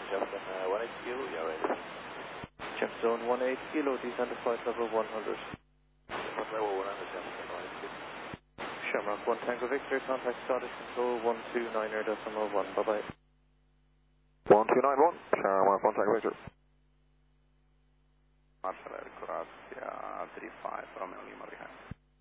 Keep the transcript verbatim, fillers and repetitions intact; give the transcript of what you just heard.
Jefferson uh, one eight kilo, yeah, right. Jefferson one eight kilo, descend to flight level one hundred. Flight level one hundred, Jefferson one eight kilo. Shamrock one Tango Victor, contact Scottish Control one two nine er decimal one, bye bye. one two nine one, Shamrock one Tango Victor. Marshall Croatia three five, Romeo Lima behind.